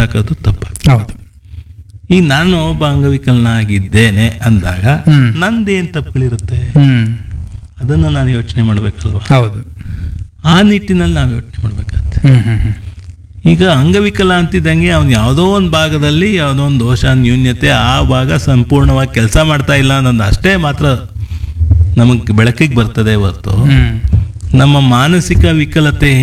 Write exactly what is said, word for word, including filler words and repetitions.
ಹಾಕೋದು ತಪ್ಪ. ಹೌದು. ಈಗ ನಾನು ಒಬ್ಬ ಅಂಗವಿಕಲನಾಗಿದ್ದೇನೆ ಅಂದಾಗ ಹ್ಮ್. ನಂದೇನ್ ತಪ್ಪುಗಳಿರುತ್ತೆ, ಹ್ಮ್. ಅದನ್ನ ನಾನು ಯೋಚನೆ ಮಾಡ್ಬೇಕಲ್ವಾ. ಹೌದು. ಆ ನಿಟ್ಟಿನಲ್ಲಿ ನಾವು ಯೋಚನೆ ಮಾಡ್ಬೇಕಾಗತ್ತೆ. ಹ್ಮ್ ಹ್ಮ್ ಹ್ಮ್. ಈಗ ಅಂಗವಿಕಲ ಅಂತಿದ್ದಂಗೆ ಅವ್ನು ಯಾವುದೋ ಒಂದು ಭಾಗದಲ್ಲಿ ಯಾವುದೋ ಒಂದು ದೋಷ ನ್ಯೂನ್ಯತೆ, ಆ ಭಾಗ ಸಂಪೂರ್ಣವಾಗಿ ಕೆಲಸ ಮಾಡ್ತಾ ಇಲ್ಲ ಅನ್ನೋದು ಅಷ್ಟೇ ಮಾತ್ರ ನಮಗೆ ಬೆಳಕಿಗೆ ಬರ್ತದೆ ಹೊರತು ಹ್ಮ್. ನಮ್ಮ ಮಾನಸಿಕ ವಿಕಲತೆ